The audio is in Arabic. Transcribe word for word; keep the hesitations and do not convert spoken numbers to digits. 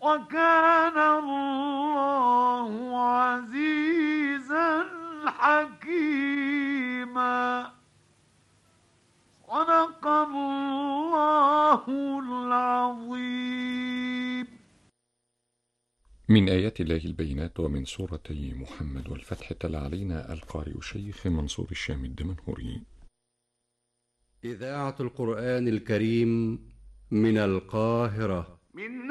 وكان الله عزيزا حكيما. صدق الله العظيم. من آيات الله البينات ومن سورتي محمد والفتح تلا علينا القارئ الشيخ منصور الشام الدمنهوري. إذاعة القرآن الكريم من القاهرة. من